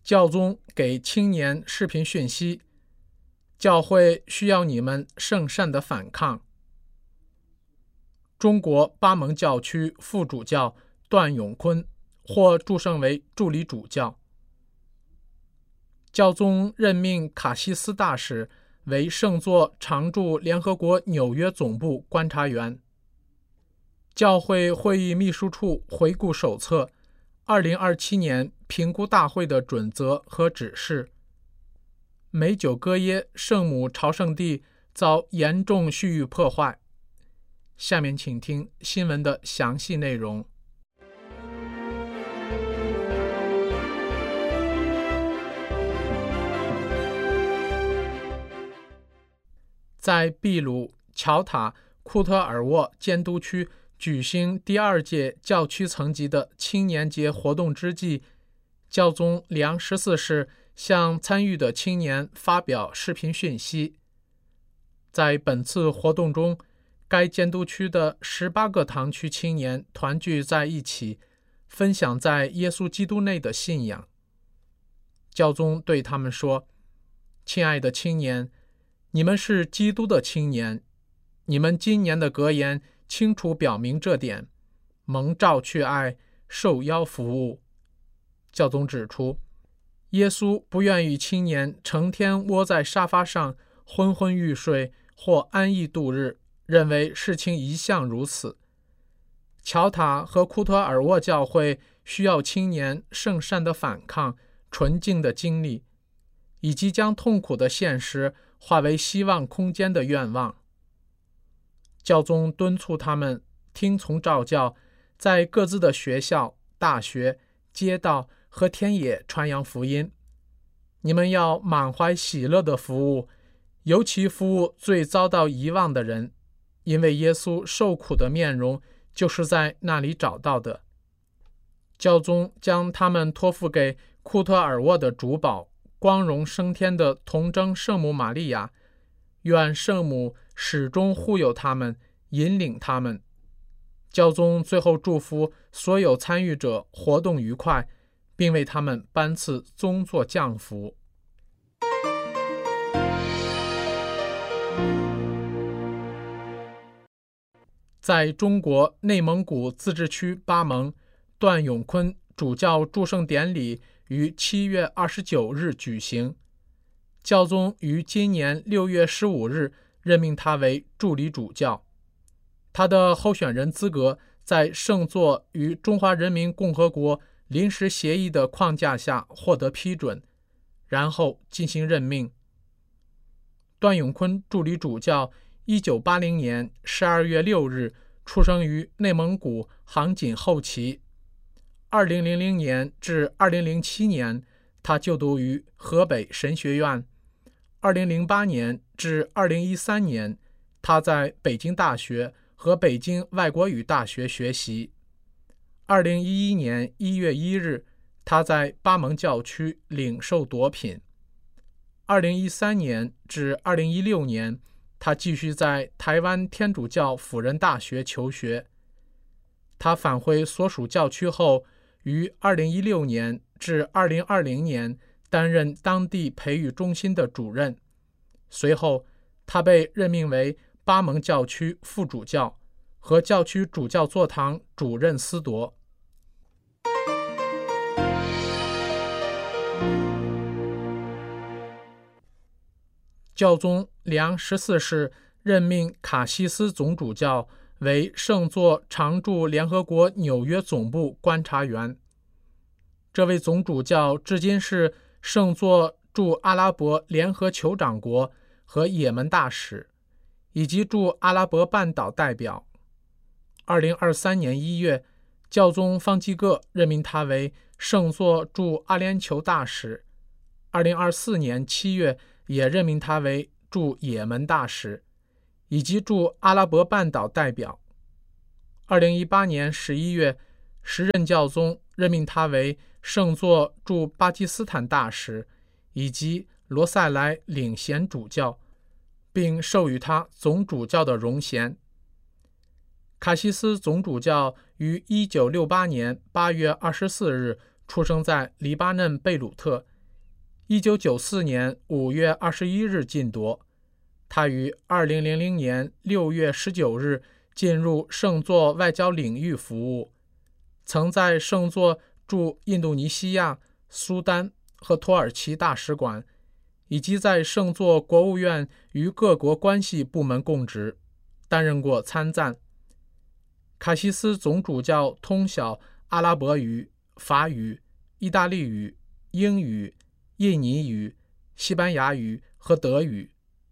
教宗给青年视频讯息，教会需要你们圣善的反抗。中国巴蒙教区副主教段永坤获祝圣为助理主教。教宗任命卡西斯大使为圣座常驻联合国纽约总部观察员。教会会议秘书处回顾手册2027年评估大会的准则和指示。美酒歌耶圣母朝圣地遭严重区域破坏。下面请听新闻的详细内容。在秘鲁乔塔库特尔沃监督区举行第2届教区层级的青年节活动之际，教宗里昂14世向参与的青年发表视频讯息。在本次活动中，该监督区的18个堂区青年团聚在一起，分享在耶稣基督内的信仰。教宗对他们说：亲爱的青年，你们是基督的青年，你们今年的格言清楚表明这点，蒙召去爱，受邀服务。教宗指出，耶稣不愿与青年成天窝在沙发上昏昏欲睡或安逸度日，认为事情一向如此。乔塔和库特尔沃教会需要青年圣善的反抗，纯净的经历，以及将痛苦的现实化为希望空间的愿望。教宗敦促他们听从召叫，在各自的学校、大学、街道和田野传扬福音。你们要满怀喜乐的服务，尤其服务最遭到遗忘的人，因为耶稣受苦的面容就是在那里找到的。教宗将他们托付给库特尔沃的主保，光荣升天的童贞圣母玛利亚，愿圣母始终护佑他们，引领他们。教宗最后祝福所有参与者活动愉快，并为他们颁赐宗座降福。在中国内蒙古自治区巴蒙，段永坤主教祝圣典礼于7月29日举行。教宗于今年6月15日任命他为助理主教。他的候选人资格在圣座与中华人民共和国临时协议的框架下获得批准，然后进行任命。段永坤助理主教1980年12月6日出生于内蒙古杭锦后旗。2000年至2007年，他就读于河北神学院。2008年至2013年，他在北京大学和北京外国语大学学习。2011年1月1日，他在巴蒙教区领受铎品。2013年至2016年，他继续在台湾天主教辅仁大学求学。他返回所属教区后，于2016年至2020年担任当地培育中心的主任。随后，他被任命为巴蒙教区副主教和教区主教座堂主任司铎。教宗里昂14世任命卡西斯总主教为圣座常驻联合国纽约总部观察员。这位总主教至今是圣座驻阿拉伯联合酋长国和也门大使，以及驻阿拉伯半岛代表。2023年1月，教宗方济各任命他为圣座驻阿联酋大使。2024年7月，也任命他为驻也门大使，以及驻阿拉伯半岛代表。2018年11月，时任教宗任命他为圣座驻巴基斯坦大使，以及罗塞莱领衔主教，并授予他总主教的荣衔。卡西斯总主教于1968年8月24日出生在黎巴嫩贝鲁特， 1994年5月21日晋铎。他于2000年6月19日进入圣座外交领域服务，曾在圣座驻印度尼西亚、苏丹和土耳其大使馆，以及在圣座国务院与各国关系部门供职，担任过参赞。卡西斯总主教通晓阿拉伯语、法语、意大利语、英语、印尼语、西班牙语和德语。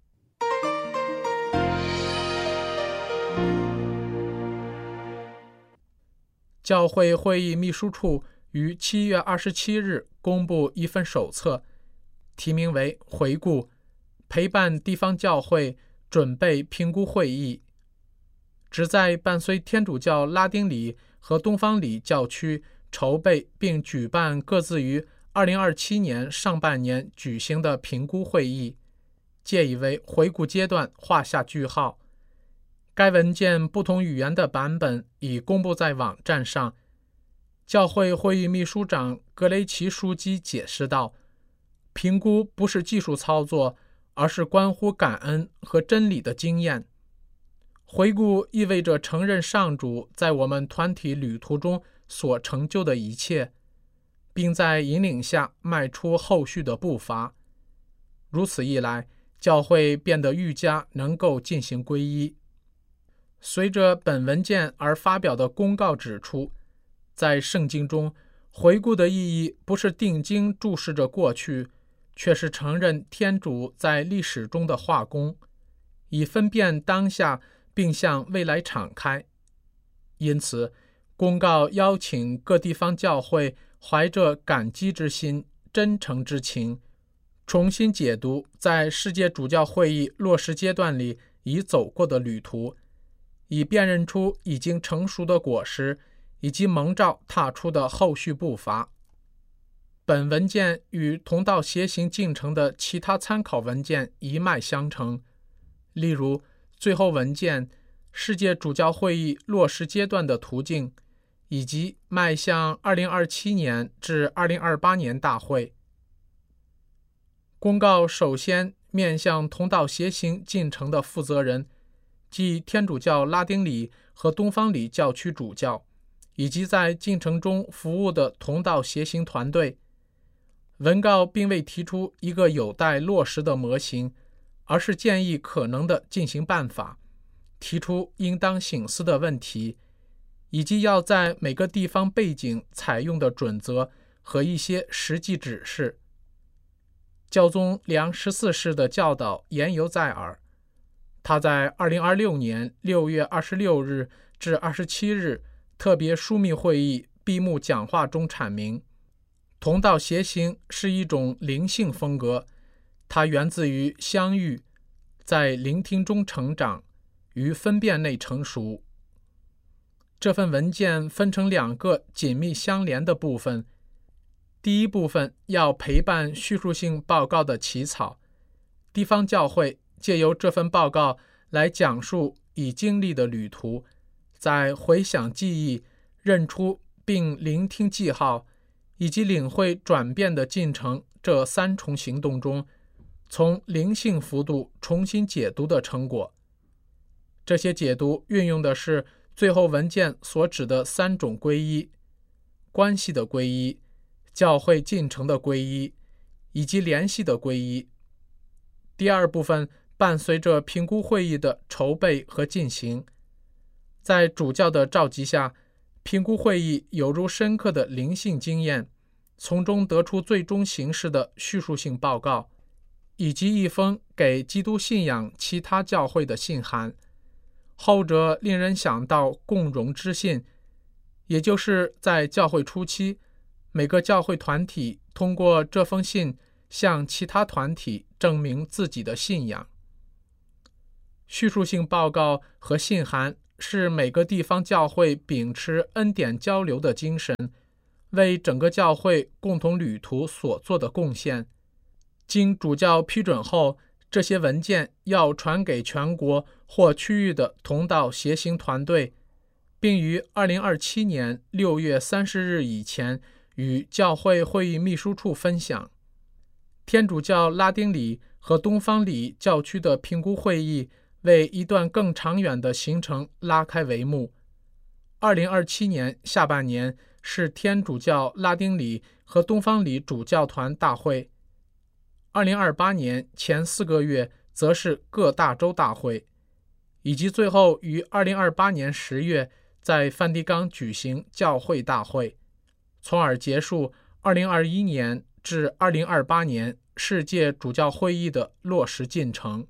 教会会议秘书处于7月27日公布一份手册，题名为《回顾陪伴地方教会准备评估会议》，旨在伴随天主教拉丁里和东方里教区筹备并举办各自于2027年上半年举行的评估会议，借以为回顾阶段画下句号。该文件不同语言的版本已公布在网站上。教会会议秘书长格雷奇枢机解释道，评估不是技术操作，而是关乎感恩和真理的经验。回顾意味着承认上主在我们团体旅途中所成就的一切，并在引领下迈出后续的步伐。如此一来，教会变得愈加能够进行皈依。随着本文件而发表的公告指出，在圣经中，回顾的意义不是定睛注视着过去，却是承认天主在历史中的化工，以分辨当下并向未来敞开。因此，公告邀请各地方教会怀着感激之心、真诚之情，重新解读在世界主教会议落实阶段里已走过的旅途，以辨认出已经成熟的果实，以及蒙召踏出的后续步伐。本文件与同道协行进程的其他参考文件一脉相承，例如最后文件、世界主教会议落实阶段的途径，以及迈向2027年至2028年大会。公告首先面向同道协行进程的负责人，即天主教拉丁里和东方里教区主教，以及在进程中服务的同道协行团队。文告并未提出一个有待落实的模型，而是建议可能的进行办法，提出应当省思的问题，以及要在每个地方背景采用的准则和一些实际指示。教宗良14世的教导言犹在耳。他在2026年6月26日至27日特别枢密会议闭幕讲话中阐明，同道协行是一种灵性风格，它源自于相遇，在聆听中成长，于分辨内成熟。这份文件分成2个紧密相连的部分。第一部分要陪伴叙述性报告的起草，地方教会借由这份报告来讲述已经历的旅途，在回想记忆、认出并聆听记号，以及领会转变的进程这3重行动中，从灵性幅度重新解读的成果。这些解读运用的是最后文件所指的3种皈依：关系的皈依、教会进程的皈依，以及联系的皈依。第二部分伴随着评估会议的筹备和进行，在主教的召集下，评估会议有如深刻的灵性经验，从中得出最终形式的叙述性报告，以及一封给基督信仰其他教会的信函。后者令人想到共融之信，也就是在教会初期，每个教会团体通过这封信向其他团体证明自己的信仰。叙述性报告和信函是每个地方教会秉持恩典交流的精神，为整个教会共同旅途所做的贡献。经主教批准后，这些文件要传给全国或区域的同道协行团队，并于2027年6月30日以前与教会会议秘书处分享。 天主教拉丁礼和东方礼教区的评估会议为一段更长远的行程拉开帷幕。2027年下半年是天主教拉丁礼和东方礼主教团大会，2028年前4个月则是各大洲大会，以及最后于2028年10月在梵蒂冈举行教会大会，从而结束2021年至2028年世界主教会议的落实进程。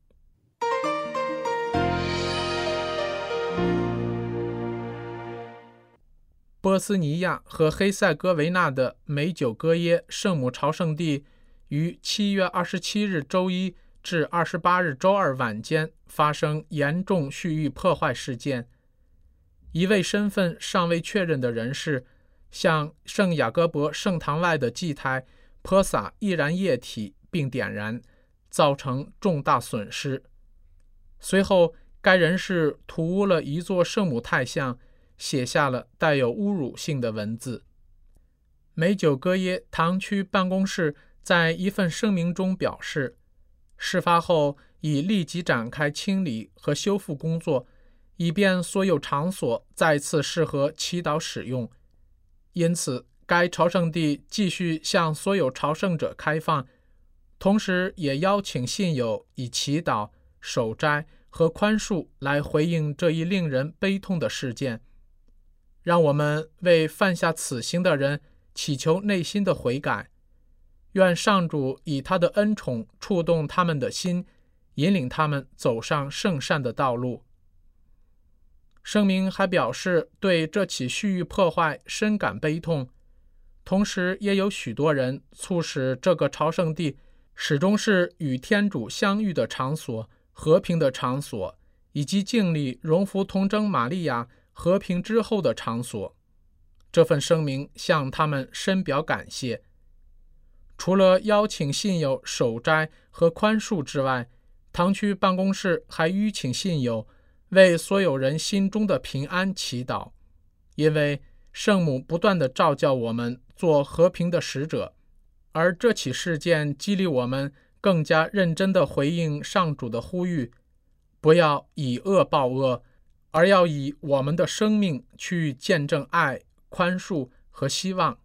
波斯尼亚和黑塞哥维那的美酒歌耶圣母朝圣地于7月27日周一至28日周二晚间发生严重蓄意破坏事件。一位身份尚未确认的人士向圣雅各伯圣堂外的祭台泼洒易燃液体并点燃，造成重大损失。随后该人士涂污了一座圣母太像，写下了带有侮辱性的文字。美酒歌耶堂区办公室在一份声明中表示，事发后已立即展开清理和修复工作，以便所有场所再次适合祈祷使用。因此该朝圣地继续向所有朝圣者开放，同时也邀请信友以祈祷、守斋和宽恕来回应这一令人悲痛的事件。让我们为犯下此行的人祈求内心的悔改，愿上主以他的恩宠触动他们的心，引领他们走上圣善的道路。声明还表示对这起蓄意破坏深感悲痛，同时也有许多人促使这个朝圣地始终是与天主相遇的场所、和平的场所，以及敬礼荣福童贞玛利亚和平之后的场所。这份声明向他们深表感谢。除了邀请信友守斋和宽恕之外，堂区办公室还吁请信友为所有人心中的平安祈祷，因为圣母不断地召叫我们做和平的使者，而这起事件激励我们更加认真地回应上主的呼吁，不要以恶报恶，而要以我们的生命去见证爱、宽恕和希望。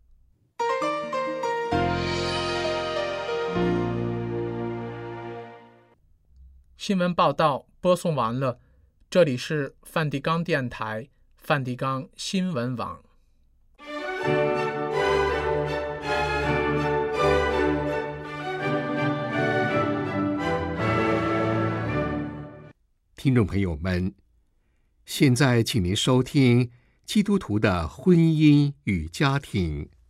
新闻报道播送完了，这里是梵蒂冈电台、梵蒂冈新闻网。 听众朋友们，现在请您收听基督徒的婚姻与家庭。